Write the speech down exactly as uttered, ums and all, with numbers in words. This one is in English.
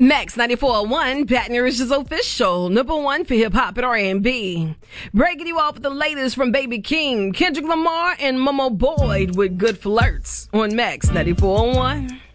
Max ninety-four point one, Baton Rouge's official number one for hip-hop and R and B. Breaking you off with the latest from Baby King, Kendrick Lamar, and Momo Boyd with Good Flirts on Max ninety-four point one.